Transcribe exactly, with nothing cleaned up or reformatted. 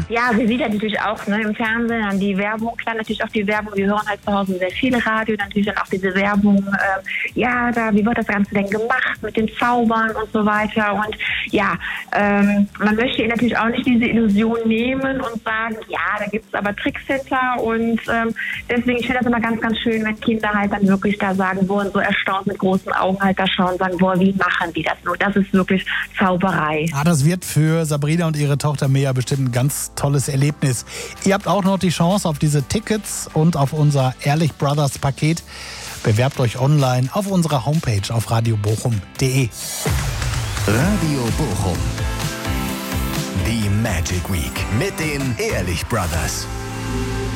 Ja, wir sehen ja natürlich auch ne, im Fernsehen dann die Werbung, klar natürlich auch die Werbung, wir hören halt zu Hause sehr viel Radio, natürlich dann auch diese Werbung, äh, ja, da, wie wird das Ganze denn gemacht mit den Zaubern und so weiter und ja, ähm, man möchte ihnen natürlich auch nicht diese Illusion nehmen und sagen, ja, da gibt es aber Tricks hinter und ähm, deswegen, ich finde das immer ganz, ganz schön, wenn Kinder halt dann wirklich da sagen, wo und so erstaunt mit großen Augen halt da schauen und sagen, boah, wie machen die das nur? Das ist wirklich Zauberei. Ah, das wird für Sabrina und ihre Tochter Mea bestimmt ein ganz tolles Erlebnis. Ihr habt auch noch die Chance auf diese Tickets und auf unser Ehrlich Brothers Paket. Bewerbt euch online auf unserer Homepage auf radio bochum punkt de. Radio Bochum. Die Magic Week mit den Ehrlich Brothers.